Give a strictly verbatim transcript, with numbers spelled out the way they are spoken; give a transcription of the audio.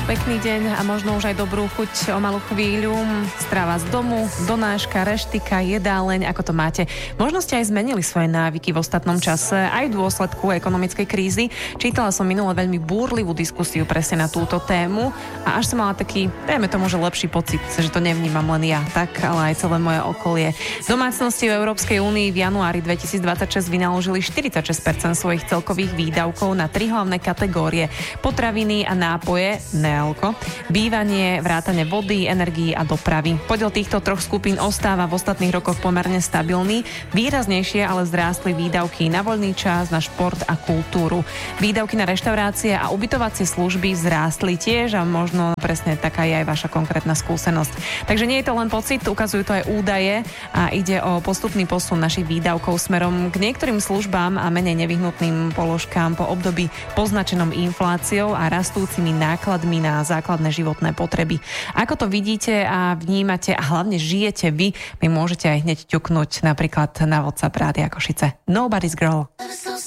pekný deň a možno už aj dobrú chuť o malú chvíľu. Strava z domu, donáška, reštika, jedáleň, ako to máte. Možno ste aj zmenili svoje návyky v ostatnom čase, aj v dôsledku ekonomickej krízy. Čítala som minule veľmi búrlivú diskusiu presne na túto tému a až som mala taký, dajme tomu, že lepší pocit, že to nevnímam len ja, tak, ale aj celé moje okolie. Domácnosti v Európskej únii v januári dvetisícdvadsaťšesť vynaložili štyridsaťšesť percent svojich celkových výdavkov na tri hlavné kategórie: potraviny a nápoje, nealko, bývanie, vrátane vody, energií a dopravy. Podiel týchto troch skupín ostáva v ostatných rokoch pomerne stabilný. Výraznejšie ale vzrástli výdavky na voľný čas, na šport a kultúru. Výdavky na reštaurácie a ubytovacie služby vzrástli tiež a možno presne taká je aj vaša konkrétna skúsenosť. Takže nie je to len pocit, ukazujú to aj údaje a ide o postupný posun našich výdavkov smerom k niektorým službám a menej nevyhnutným položkám po období poznačenom infláciou a rastúcimi nákladmi na základné životné potreby. Ako to vidíte a vnímate a hlavne žijete vy, mi môžete aj hneď ťuknúť napríklad na WhatsApp Rádia Košice. Nobody's Girl.